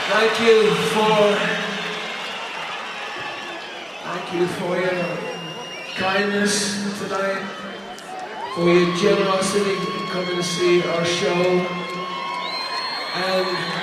Thank you for your kindness tonight, for your generosity in coming to see our show, and